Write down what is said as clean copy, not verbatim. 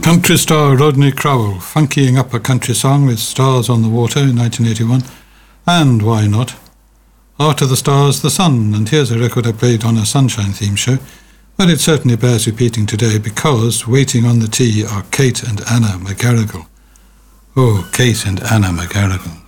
Country star Rodney Crowell, funkying up a country song with Stars on the Water in 1981. And why not? After the stars, the sun, and here's a record I played on a Sunshine theme show. Well, it certainly bears repeating today because waiting on the tee are Kate and Anna McGarrigle. Oh, Kate and Anna McGarrigle.